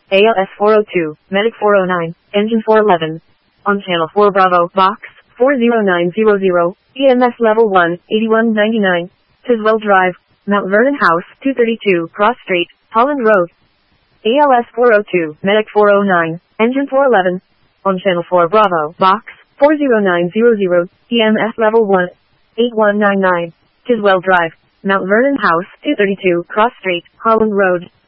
ALS 402, Medic 409, Engine 411. On Channel 4 Bravo, Box 40900, EMS Level 1, 8199. Tiswell Drive, Mount Vernon House, 232, Cross Street, Holland Road. ALS 402, Medic 409, Engine 411. On Channel 4 Bravo, Box 40900, EMS Level 1, 8199. Tiswell Drive, Mount Vernon House, 232, Cross Street, Holland Road.